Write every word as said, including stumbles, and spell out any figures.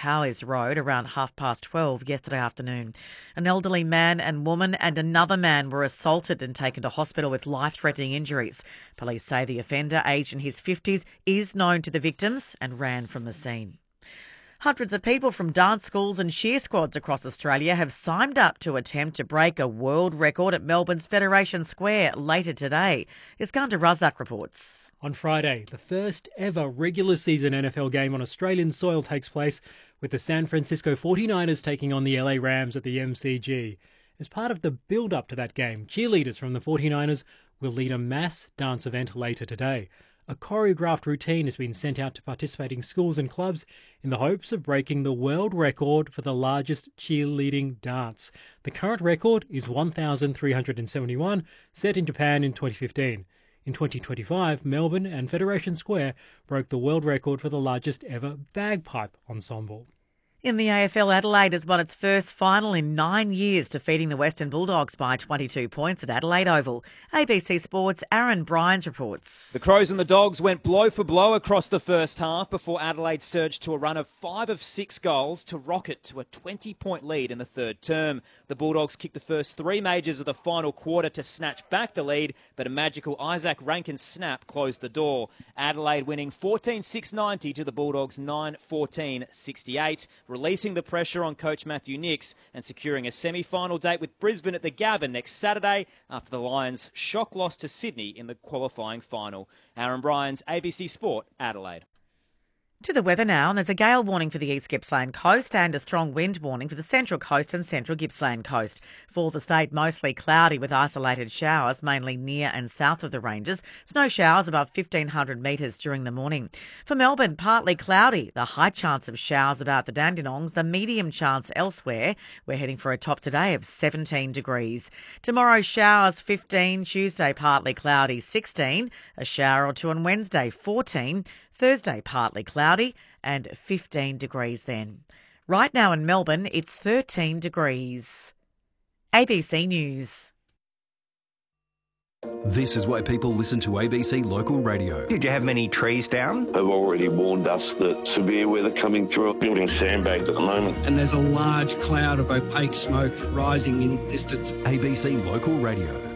Powys Road around half past twelve yesterday afternoon. An elderly man and woman and another man were assaulted and taken to hospital with life-threatening injuries. Police say the offender, aged in his fifties, is known to the victims and ran from the scene. Hundreds of people from dance schools and cheer squads across Australia have signed up to attempt to break a world record at Melbourne's Federation Square later today. Iskander Razak reports. On Friday, the first ever regular season N F L game on Australian soil takes place, with the San Francisco forty-niners taking on the L A Rams at the M C G. As part of the build-up to that game, cheerleaders from the forty-niners will lead a mass dance event later today. A choreographed routine has been sent out to participating schools and clubs in the hopes of breaking the world record for the largest cheerleading dance. The current record is one thousand three hundred seventy-one, set in Japan in twenty fifteen. In twenty twenty-five, Melbourne and Federation Square broke the world record for the largest ever bagpipe ensemble. In the A F L, Adelaide has won its first final in nine years, defeating the Western Bulldogs by twenty-two points at Adelaide Oval. A B C Sports' Aaron Bryans reports. The Crows and the Dogs went blow for blow across the first half before Adelaide surged to a run of five of six goals to rocket to a twenty-point lead in the third term. The Bulldogs kicked the first three majors of the final quarter to snatch back the lead, but a magical Isaac Rankin snap closed the door. Adelaide winning fourteen six ninety to the Bulldogs nine fourteen sixty-eight. Releasing the pressure on coach Matthew Nicks and securing a semi-final date with Brisbane at the Gabba next Saturday after the Lions' shock loss to Sydney in the qualifying final. Aaron Bryans, A B C Sport, Adelaide. To the weather now, and there's a gale warning for the East Gippsland coast and a strong wind warning for the Central Coast and Central Gippsland coast. For the state, mostly cloudy with isolated showers, mainly near and south of the ranges. Snow showers above fifteen hundred metres during the morning. For Melbourne, partly cloudy. The high chance of showers about the Dandenongs, the medium chance elsewhere. We're heading for a top today of seventeen degrees. Tomorrow, showers fifteen. Tuesday, partly cloudy, sixteen. A shower or two on Wednesday, fourteen. Thursday, partly cloudy and fifteen degrees then. Right now in Melbourne, it's thirteen degrees. A B C News. This is why people listen to A B C Local Radio. Did you have many trees down? They've already warned us that severe weather coming through, building sandbags at the moment. And there's a large cloud of opaque smoke rising in distance. A B C Local Radio.